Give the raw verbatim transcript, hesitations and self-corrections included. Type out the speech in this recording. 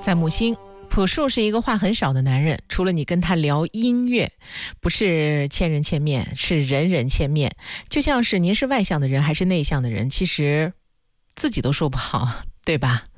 在木星，朴树是一个话很少的男人，除了你跟他聊音乐，不是千人千面，是人人千面。就像是您是外向的人还是内向的人，其实自己都说不好，对吧？